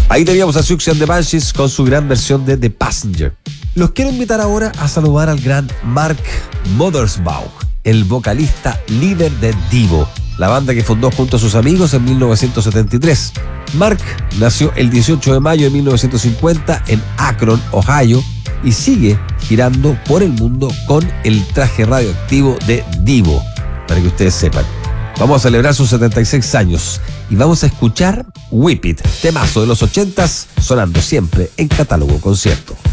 Ahí teníamos a Siouxsie and the Banshees con su gran versión de The Passenger. Los quiero invitar ahora a saludar al gran Mark Mothersbaugh, el vocalista líder de Devo, la banda que fundó junto a sus amigos en 1973. Mark nació el 18 de mayo de 1950 en Akron, Ohio, y sigue girando por el mundo con el traje radioactivo de Devo, para que ustedes sepan. Vamos a celebrar sus 76 años y vamos a escuchar Whip It, temazo de los 80s, sonando siempre en Catálogo Concierto.